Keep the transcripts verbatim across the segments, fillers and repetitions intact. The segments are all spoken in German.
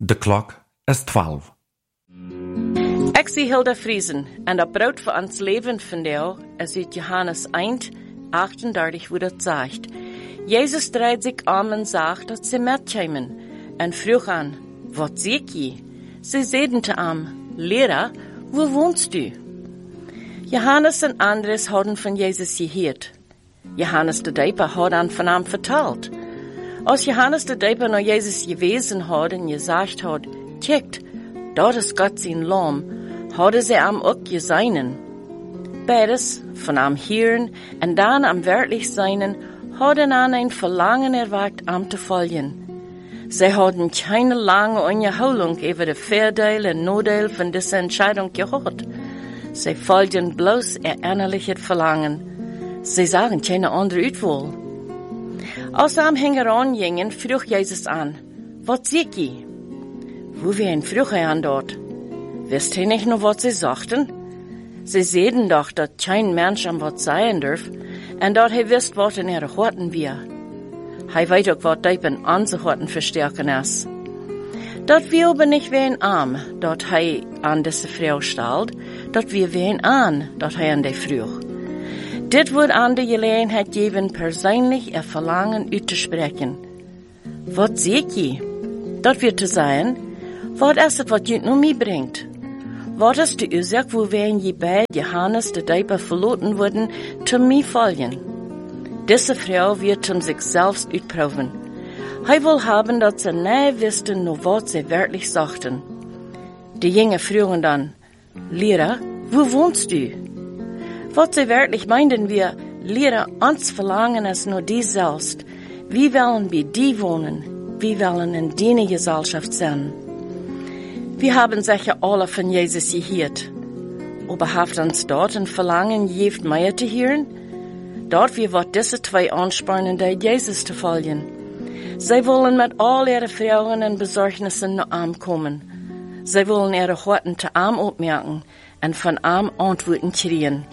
De klok is twaalf. Ik zie Hilda Friesen en dat brood voor ons leven van jou is uit Johannes één, achtendertig, wo dat zegt. Jezus draait zich om en zegt dat ze metkomen en vroeg aan, wat zie je? Ze zeiden te hem, Lehrer, wo wohnst du? Johannes en Andres hadden van Jezus gehoord. Johannes de Döper had aan van hem verteld. Als Johannes de Döper naar Jezus gewezen had en gezegd had, kijkt, dat is God zijn lam, hadden ze hem ook gezien. Beides, van hem hören en dan am werklich seinen, hadden aan een verlangen erweckt, hem te volgen. Zij hadden keine lange Unterhaltung über de Voordeel en Nadeel van deze Entscheidung gehört. Zij volgden bloß ihr innerliches Verlangen. Zij zagen keine andere Uitwahl. Als sie am Hängeran gingen, vroeg Jezus an, wat zie je? Wo wir ihn vroeg hij an dort? Wisst ihr nicht noch, was sie sagten? Sie sehen doch, dass kein Mensch am wat sein darf, en dat hij wist wat in ihre Horten wir. Hij weet ook wat diepen onze Horten verstärken is. Dat wir aber nicht wen arm, dat hij an diese Frau stelt, dat wir wen an, dat hij an die vroeg. Dit wordt aan de gelegenheid geven persoonlijk er Verlangen uit te spreken. Wat zie je? Dat wir te zijn, wat is het wat je nu meebrengt? Wat is de oorzaak wo wij je bij Johannes de Döper verloten worden, te mij volgen? Diese Frau wird um sich selbst uitproben. Hij wil haben, dat ze niet wisten, nur wat ze wirklich sagten. Die Jünger frugen dann, Lehrer, wo wohnst du? Was sie wirklich meinten wir, Lehrer, uns verlangen es nur die selbst. Wir wollen bei die wohnen. Wir wollen in deine Gesellschaft sein. Wir haben sicher alle von Jesus gehört. Aber haft uns dort ein Verlangen, jeft mehr zu hören? Dort wir wird diese zwei anspornen, die Jesus zu folgen. Sie wollen mit all ihren Fragen und Besorgnissen nach ihm kommen. Sie wollen ihre Horten zu ihm aufmerken und von ihm Antworten kriegen.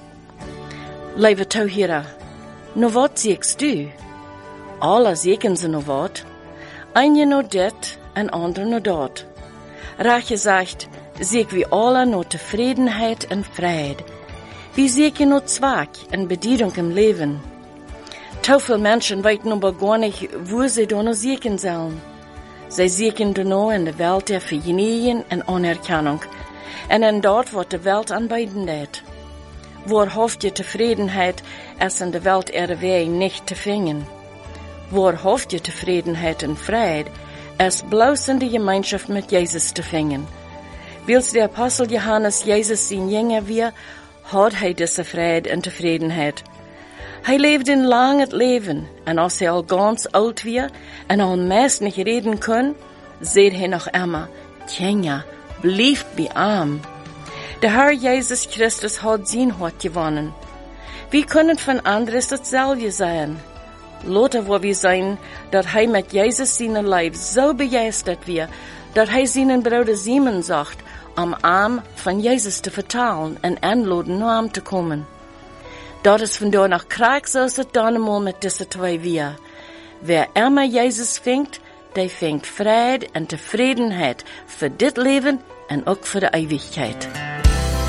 Lieve Toehira, no wat siehst du? Alle sieken ze no wat. Eine no dit en andere no dat. Rache sagt, sieg wie alle no Tefriedenheit en Freiheit. Wie sieken no Zweck en Bedienung im Leben. Tau viel Menschen weiten aber gar nicht, wo sie da no sieken sollen. Sie sieken da no in der Welt der Vergnügen en Anerkennung. En in dort, wat de Welt anbieten lädt. Waar hofft je Tefriedenheit, es in der Welt ihre Wege nicht zu finden? Waar hofft je Tefriedenheit und Freiheit, es bloß in die Gemeinschaft mit Jesus zu finden? Wils der Apostel Johannes Jesus sein Jünger wir, hat er diese Freiheit und Tefriedenheit. Er lebt ein langes Leben, und als er all ganz alt wird und all meist nicht reden kann, seht er noch immer, Tjenja, blieb bei ihm. Der Herr Jesus Christus hat sein Hort gewonnen. Wir können von anderes dasselbe sein. Lothar, wo wir sein, dass er mit Jesus seinen Leib so begeistert wird, dass er seinen Bruder Simon sagt, am Arm von Jesus zu vertellen und anladen, nach ihm zu kommen. Dort ist von da nach Krieg, so ist es dann einmal mit diesen zwei wir. Wer immer Jesus fängt, der fängt Freiheit und Zufriedenheit für das Leben und auch für die Ewigkeit.